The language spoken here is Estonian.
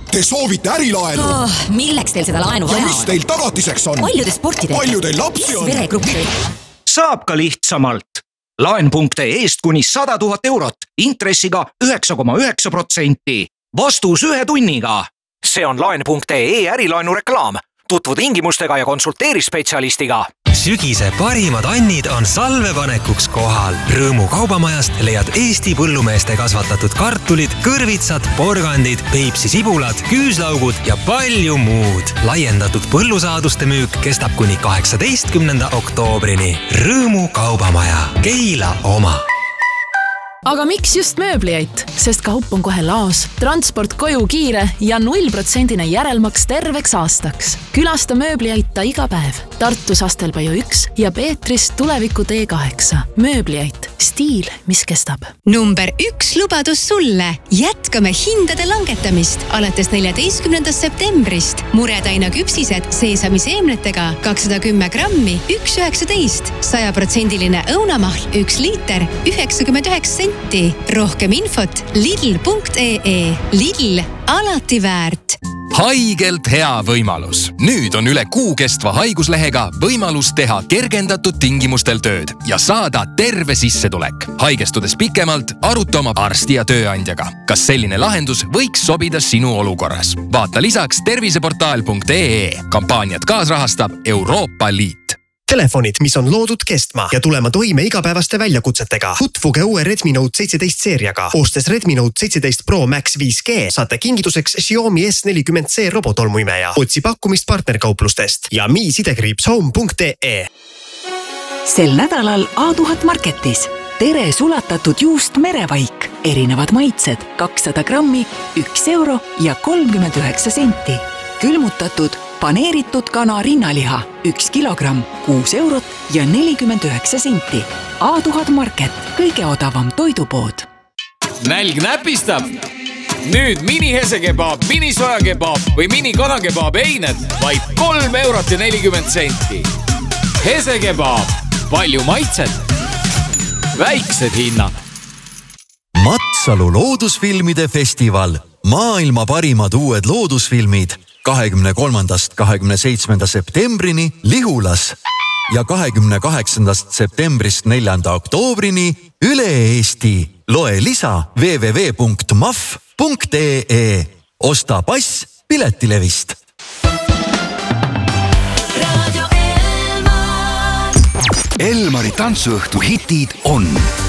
Te soovite ärilaenu? Milleks teil seda laenu vaja on? Ja mis teil tagatiseks on? Palju te sporti teete? Palju teil lapsi on? Veregruppi. Saab ka lihtsamalt. Laen.ee eest kuni 100 000 eurot, intressiga 9,9%. Vastus 1 tunniga. See on Laen.ee ärilaenu reklaam. Tutvu tingimustega ja konsulteeri spetsialistiga. Sügise parimad annid on salvepanekuks kohal. Rõõmu kaubamajast leiad Eesti põllumeeste kasvatatud kartulid, kõrvitsad, porgandid, Peipsi sibulad, küüslaugud ja palju muud. Laiendatud põllusaaduste müük kestab kuni 18. oktoobrini. Rõõmu kaubamaja. Keila oma. Aga miks just mööbliait? Sest kaup on kohe laos, transport koju kiire ja 0% järelmaks terveks aastaks. Külasta mööbliaita iga päev. Tartus Astelpaju 1 ja Peetris Tuleviku T8. Mööbliait. Stiil, mis kestab. Number 1 lubadus sulle. Jätkame hindade langetamist alates 14. septembrist. Muretaina küpsised seesamiseemnetega 210 grammi 1,19. 100% õunamahl 1 liiter 99 senti. Rohkem infot lidl.ee. Lidl, alati väärt. Haigelt hea võimalus. Nüüd on üle kuu kestva haiguslehega võimalus teha kergendatud tingimustel tööd ja saada terve sissetulek. Haigestudes pikemalt, aruta oma arsti ja tööandjaga. Kas selline lahendus võiks sobida sinu olukorras? Vaata lisaks terviseportaal.ee. Kampaaniat kaasrahastab Euroopa Liit. Telefonid, mis on loodud kestma ja tulema toime igapäevaste väljakutsetega. Tutvuge uue Redmi Note 17 seeriaga. Ostes Redmi Note 17 Pro Max 5G saate kingituseks Xiaomi S40C robotolmuimeja. Otsi pakkumist partnerkauplustest ja mi-home.ee. Sel nädalal A1000 Marketis. Tere sulatatud juust merevaik. Erinevad maitsed 200 grammi, 1 euro ja 39 senti. Külmutatud paneeritud kana rinnaliha 1 kilogramm, 6 eurot ja 49 senti. A1000 Market, kõige odavam toidupood. Nälg näpistab. Nüüd mini-hesekebab, mini-sojakebab või mini-kanakebaab eined vaid 3 eurot ja 40 senti. Hesekebab, palju maitset, väiksed hinnad. Matsalu loodusfilmide festival. Maailma parimad uued loodusfilmid 23. 27. septembrini Lihulas ja 28. septembrist 4. oktoobrini üle Eesti. Loe lisa www.maf.ee. Osta pass Piletilevist. Elmari tantsuõhtu hitid on